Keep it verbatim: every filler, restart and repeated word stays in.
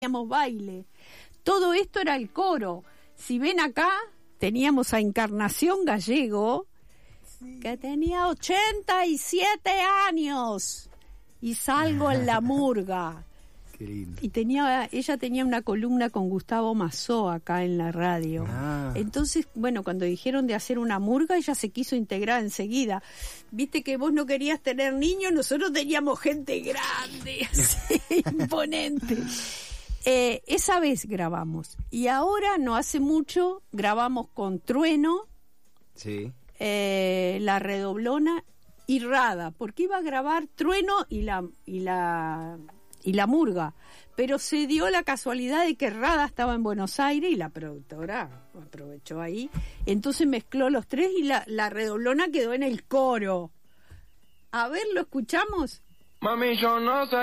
teníamos baile. Todo esto era el coro. Si ven acá, teníamos a Encarnación Gallego, sí, que tenía ochenta y siete años, y salgo en la murga. Qué lindo. Y tenía, ella tenía una columna con Gustavo Mazó acá en la radio. Ah. Entonces, bueno, cuando dijeron de hacer una murga, ella se quiso integrar enseguida. Viste que vos no querías tener niños, nosotros teníamos gente grande, así, imponente. Eh, esa vez grabamos. Y ahora, no hace mucho, grabamos con Trueno, sí, eh, La Redoblona y Rada, porque iba a grabar Trueno y la... Y la y la murga, pero se dio la casualidad de que Rada estaba en Buenos Aires y la productora aprovechó ahí, entonces mezcló los tres y la, la Redoblona quedó en el coro. A ver, ¿lo escuchamos? Mami, yo no sé